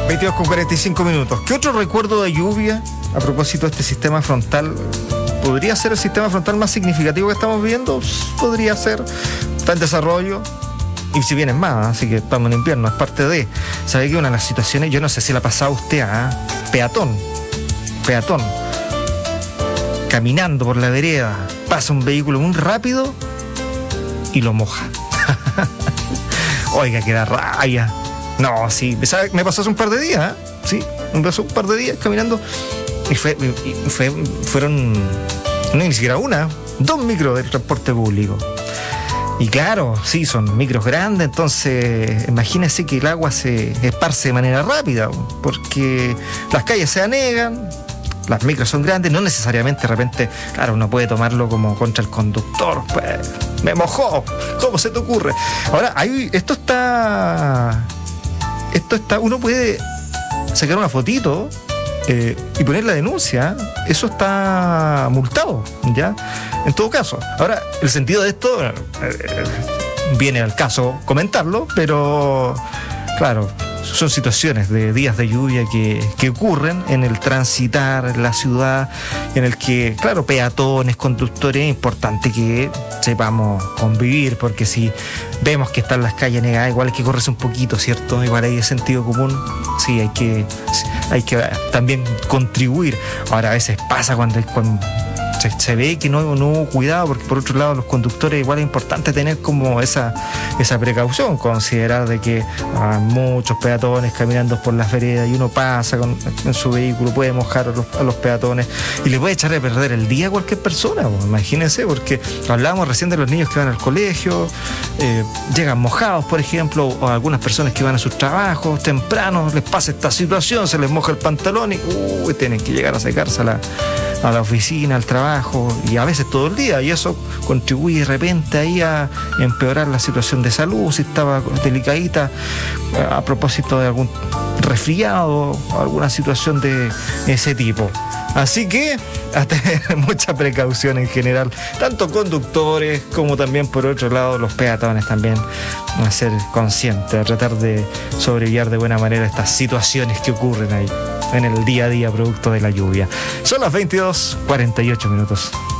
22:45. ¿Qué otro recuerdo de lluvia a propósito de este sistema frontal? ¿Podría ser el sistema frontal más significativo que estamos viendo? Podría ser. Está en desarrollo. Y si bien es más, así que estamos en invierno, es parte de. ¿Sabe que una de las situaciones, yo no sé si la ha pasado usted, peatón, caminando por la vereda, pasa un vehículo muy rápido y lo moja? Oiga, que da rabia. No, sí, ¿sabe? Me pasó hace un par de días, sí, me pasó un par de días caminando y fueron, no, ni siquiera una, 2 micros del transporte público. Y claro, sí, son micros grandes, entonces imagínense que el agua se esparce de manera rápida, porque las calles se anegan, las micros son grandes, no necesariamente de repente, claro, uno puede tomarlo como contra el conductor, pues, me mojó, ¿cómo se te ocurre? Ahora, esto está, uno puede sacar una fotito y poner la denuncia, eso está multado, ¿ya? En todo caso. Ahora, el sentido de esto viene al caso comentarlo, pero claro, son situaciones de días de lluvia que ocurren en el transitar en la ciudad, en el que, claro, peatones, conductores, es importante que sepamos convivir, porque si vemos que están las calles negadas, igual hay que correrse un poquito, ¿cierto? Igual hay sentido común, sí, hay que también contribuir. Ahora, a veces pasa cuando se ve que no hubo cuidado, porque por otro lado los conductores igual es importante tener como esa precaución, considerar de que hay muchos peatones caminando por las veredas y uno pasa en su vehículo, puede mojar a los peatones y le puede echar a perder el día a cualquier persona, imagínense, porque hablábamos recién de los niños que van al colegio, llegan mojados, por ejemplo, o algunas personas que van a sus trabajos temprano, les pasa esta situación, se les moja el pantalón y tienen que llegar a secarse a la oficina, al trabajo, y a veces todo el día, y eso contribuye de repente ahí a empeorar la situación de salud, si estaba delicadita a propósito de algún resfriado, alguna situación de ese tipo. Así que a tener mucha precaución en general, tanto conductores como también por otro lado los peatones también, a ser conscientes, a tratar de sobrellevar de buena manera estas situaciones que ocurren ahí en el día a día producto de la lluvia. Son las 22:48.